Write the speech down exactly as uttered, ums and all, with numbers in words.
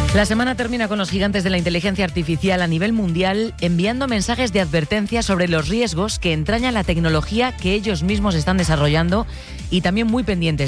La semana termina con los gigantes de la inteligencia artificial a nivel mundial enviando mensajes de advertencia sobre los riesgos que entraña la tecnología que ellos mismos están desarrollando y también muy pendientes